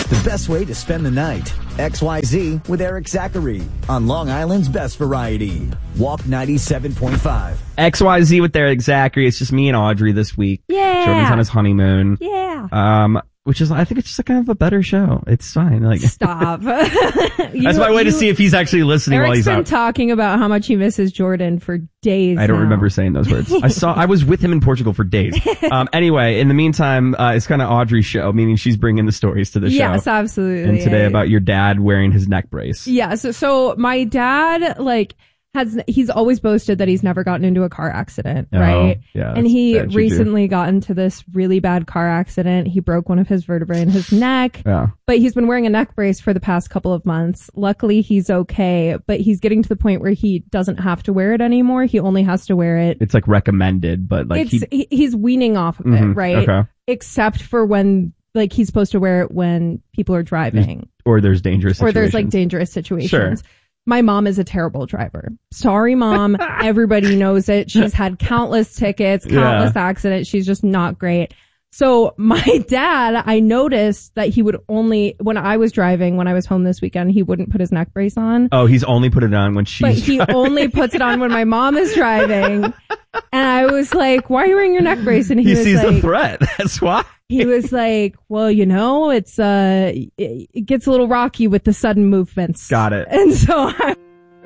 The best way to spend the night. XYZ with Eric Zachary on Long Island's best variety. Walk 97.5. XYZ with Eric Zachary. It's just me and Audrey this week. Yeah. Jordan's on his honeymoon. Yeah. Which is, I think it's just kind of a better show. It's fine. Like, Stop. That's my way to see if he's actually listening while he's out. Eric's been talking about how much he misses Jordan for days I don't now. remember saying those words. I was with him in Portugal for days. Anyway, in the meantime, it's kind of Audrey's show, meaning she's bringing the stories to the show. Yes, absolutely. And today about your dad wearing his neck brace. Yeah, so my dad, he's always boasted that he's never gotten into a car accident, right? Yeah, and he recently got into this really bad car accident. He broke one of his vertebrae in his neck, but he's been wearing a neck brace for the past couple of months. Luckily, he's okay, but he's getting to the point where he doesn't have to wear it anymore. He only has to wear it. It's like recommended, but like he's weaning off of it, right? Okay. Except for when he's supposed to wear it when people are driving. Or there's dangerous situations. Or there's dangerous situations. Sure. My mom is a terrible driver. Sorry, Mom. Everybody knows it. She's had countless tickets, countless accidents. She's just not great. So my dad, I noticed that he would only, when I was driving, when I was home this weekend, he wouldn't put his neck brace on. Oh, he's only put it on when she's But he only puts it on when my mom is driving. And I was like, why are you wearing your neck brace? And he sees the threat. That's why. He was like, well, it gets a little rocky with the sudden movements. Got it. And so